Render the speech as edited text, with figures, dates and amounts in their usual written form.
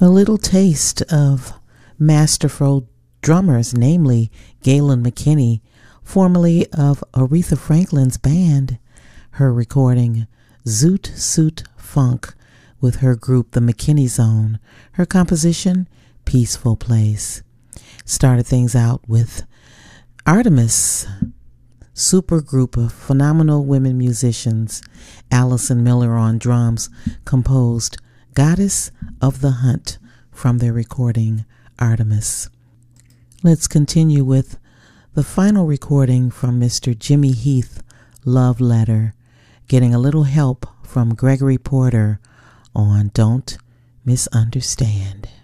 A little taste of masterful drummers, namely Galen McKinney, formerly of Aretha Franklin's band, her recording Zoot Suit Funk with her group The McKinney Zone, her composition Peaceful Place. Started things out with Artemis, super group of phenomenal women musicians, Allison Miller on drums, composed Goddess of the Hunt from their recording Artemis. Let's continue with the final recording from Mr. Jimmy Heath, Love Letter, getting a little help from Gregory Porter on Don't Misunderstand.